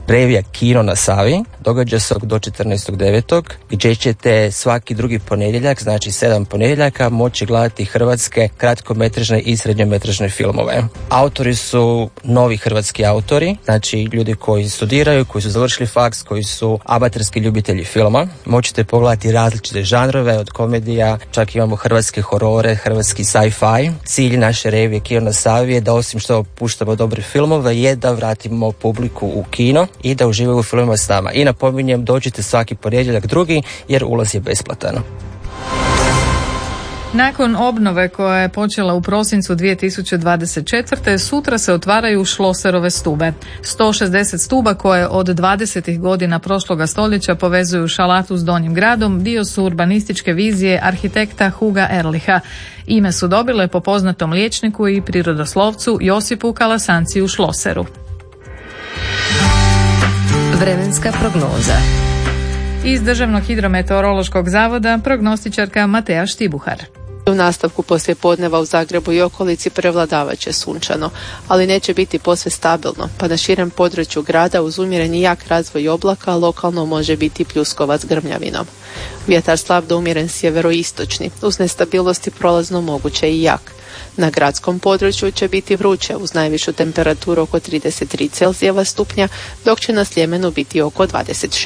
revija Kino na Savi. Događa se do 14.9. gdje ćete svaki drugi ponedjeljak, znači 7 ponedjeljaka, moći gledati hrvatske kratkometražne i srednjometražne filmove. Autori su novi hrvatski autori, znači ljudi koji studiraju, koji su završili faks, koji su amaterski ljubitelji filma. Možete pogledati različite žanrove, od komedija, čak imamo hrvatske horore, hrvatski sci-fi. Cilj naše revije Kino na Savi je da osim što puštamo dobre filmove je da vratimo publiku u kino i da uživaju u filmima s nama. I napominjem, dođite svaki ponedjeljak drugi jer ulaz je besplatan. Nakon obnove koja je počela u prosincu 2024. sutra se otvaraju Schlosserove stube. 160 stuba koje od 20. godina prošloga stoljeća povezuju Šalatu s Donjim gradom dio su urbanističke vizije arhitekta Huga Erlicha. Ime su dobile po poznatom liječniku i prirodoslovcu Josipu Kalasanciju Schlosseru. Vremenska prognoza. Iz Državnog hidrometeorološkog zavoda prognostičarka Mateja Štibuhar. U nastavku poslijepodneva u Zagrebu i okolici prevladavat će sunčano, ali neće biti posve stabilno, pa na širem području grada uz umjereni jak razvoj oblaka lokalno može biti pljuskova s grmljavinom. Vjetar slab do umjeren sjeveroistočni, uz nestabilnosti prolazno moguće i jak. Na gradskom području će biti vruće uz najvišu temperaturu oko 33 Celzijeva stupnja, dok će na Sljemenu biti oko 26.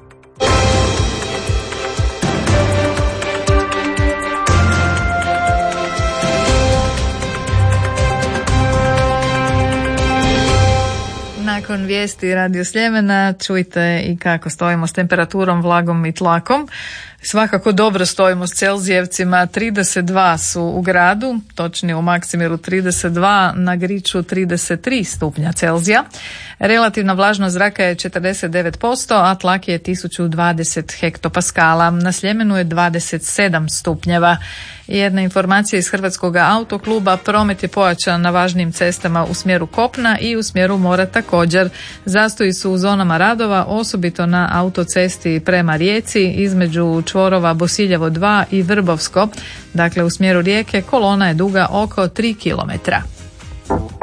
Nakon vijesti Radio Sljemena čujte i kako stojimo s temperaturom, vlagom i tlakom. Svakako dobro stojimo s Celzijevcima, 32 su u gradu, točnije u Maksimiru 32, na Griču 33 stupnja Celzija. Relativna vlažnost zraka je 49%, a tlak je 1020 hektopaskala. Na Sljemenu je 27 stupnjeva. Jedna informacija iz Hrvatskog autokluba, promet je pojačan na važnim cestama u smjeru kopna i u smjeru mora također. Zastoji su u zonama radova, osobito na autocesti prema Rijeci, između čvorova Bosiljevo 2 i Vrbovsko. Dakle, u smjeru Rijeke kolona je duga oko 3 kilometra.